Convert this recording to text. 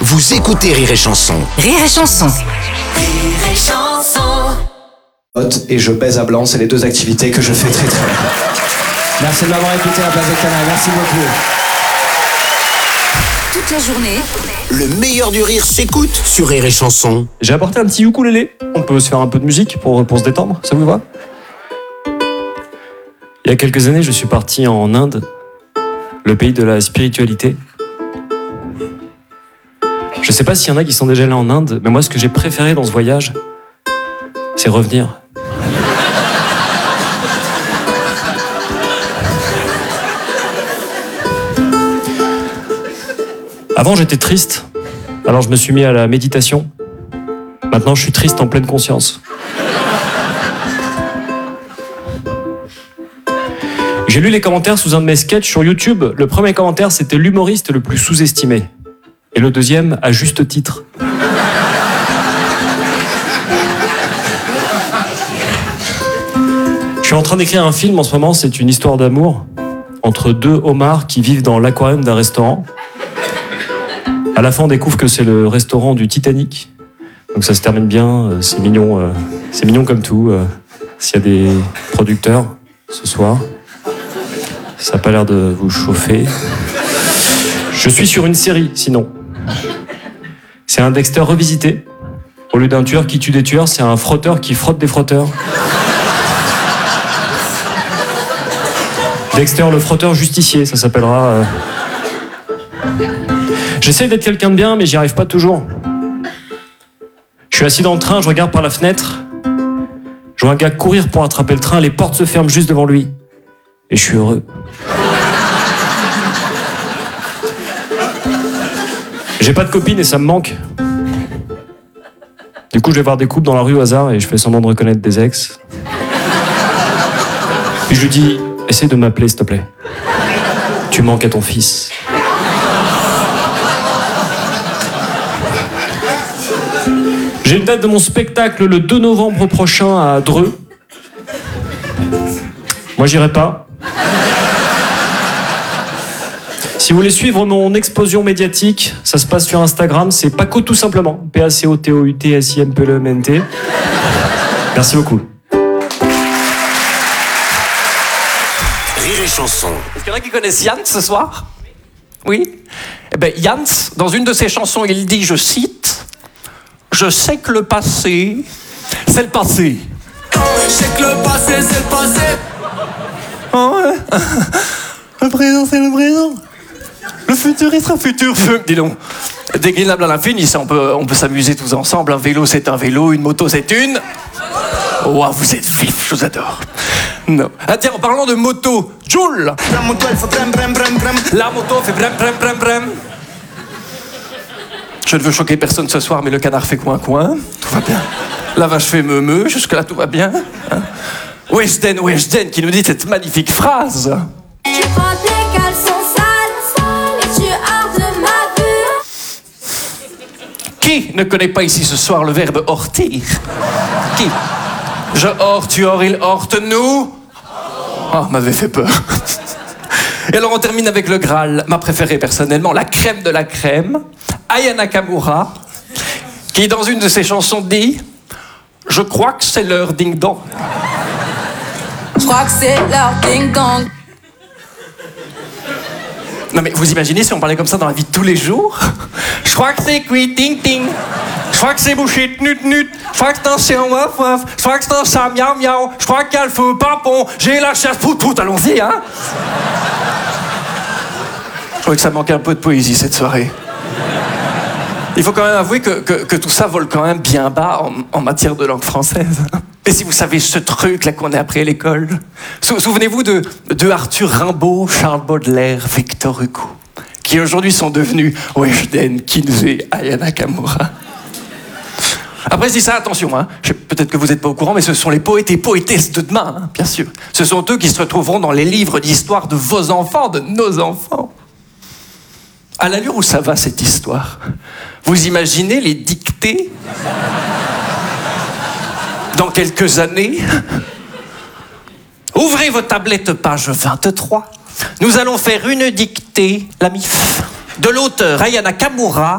Vous écoutez Rire et Chanson. Rire et Chanson. Rire et Chanson. Et je baise à blanc, c'est les deux activités que je fais très très bien. Merci de m'avoir écouté à la place de Canal, merci beaucoup. Toute la journée, Le meilleur du rire s'écoute sur Rire et Chanson. J'ai apporté un petit ukulélé. On peut se faire un peu de musique pour se détendre, ça vous va? Il y a quelques années, je suis parti en Inde, le pays de la spiritualité. Je sais pas s'il y en a qui sont déjà allés en Inde, mais moi, ce que j'ai préféré dans ce voyage, c'est revenir. Avant, j'étais triste, alors je me suis mis à la méditation. Maintenant, je suis triste en pleine conscience. J'ai lu les commentaires sous un de mes sketchs sur YouTube. Le premier commentaire, c'était l'humoriste le plus sous-estimé. Et le deuxième, à juste titre. Je suis en train d'écrire un film en ce moment, c'est une histoire d'amour entre deux homards qui vivent dans l'aquarium d'un restaurant. À la fin, on découvre que c'est le restaurant du Titanic. Donc ça se termine bien, c'est mignon comme tout. S'il y a des producteurs ce soir, ça n'a pas l'air de vous chauffer. Je suis sur une série, sinon. C'est un Dexter revisité. Au lieu d'un tueur qui tue des tueurs, c'est un frotteur qui frotte des frotteurs. Dexter le frotteur justicier, ça s'appellera. J'essaie d'être quelqu'un de bien, mais j'y arrive pas toujours. Je suis assis dans le train, je regarde par la fenêtre. Je vois un gars courir pour attraper le train, les portes se ferment juste devant lui. Et je suis heureux. J'ai pas de copine et ça me manque. Du coup, je vais voir des couples dans la rue au hasard et je fais semblant de reconnaître des ex. Puis je lui dis, essaie de m'appeler, s'il te plaît. Tu manques à ton fils. J'ai une date de mon spectacle le 2 novembre prochain à Dreux. Moi, j'irai pas. Si vous voulez suivre mon explosion médiatique, ça se passe sur Instagram, c'est Paco tout simplement. P-A-C-O-T-O-U-T-S-I-M-P-L-E-M-N-T. Merci beaucoup. Rire et Chanson. Est-ce qu'il y en a qui connaissent Yann ce soir? Oui? Eh bien, Yann, dans une de ses chansons, il dit, je cite, « Je sais que le passé, c'est le passé. » Je sais que le passé, c'est le passé. Oh ouais. Le présent, c'est le présent. Le futur, il sera futur. Dis donc, déclinable à l'infini, ça, on peut s'amuser tous ensemble. Un vélo, c'est un vélo. Une moto, c'est une... Oh, vous êtes vif, je vous adore. Non. Ah tiens, en parlant de moto, Joule. La moto, elle fait brem, brem, brem, brem. La moto fait brem, brem, brem, brem. Je ne veux choquer personne ce soir, mais le canard fait coin, coin. Tout va bien. La vache fait meu, jusque-là, tout va bien. Hein? Weshden, qui nous dit cette magnifique phrase. Tu portes les caleçons sales et tu hors de ma vue. Qui ne connaît pas ici ce soir le verbe hortir? Qui? Je hors, tu hors, il horte, nous. Oh, m'avait fait peur. Et alors on termine avec le Graal, ma préférée personnellement, la crème de la crème, Aya Nakamura, qui dans une de ses chansons dit « Je crois que c'est l'heure ding-dong ». Je crois que c'est leur ding-dong. Non mais vous imaginez si on parlait comme ça dans la vie de tous les jours? Je crois que c'est cuit ting-ting. Je crois que c'est bouché tnut-nut. Je crois que c'est un waf-waf. Je crois que c'est un miaou-miaou. Je crois qu'il y a le feu papon. J'ai la chasse pour tout. Allons-y, hein? Je crois que ça manquait un peu de poésie cette soirée. Il faut quand même avouer que tout ça vole quand même bien bas en matière de langue française. Et si vous savez ce truc là qu'on a appris à l'école, souvenez-vous de Arthur Rimbaud, Charles Baudelaire, Victor Hugo, qui aujourd'hui sont devenus Weshden, Kinvey, Aya Nakamura. Après, je dis ça, attention, hein. Peut-être que vous n'êtes pas au courant, mais ce sont les poètes et poétesses de demain, hein, bien sûr. Ce sont eux qui se retrouveront dans les livres d'histoire de vos enfants, de nos enfants. À l'allure où ça va, cette histoire, vous imaginez les dictées dans quelques années? Ouvrez vos tablettes, page 23. Nous allons faire une dictée, la MIF, de l'auteur Aya Nakamura,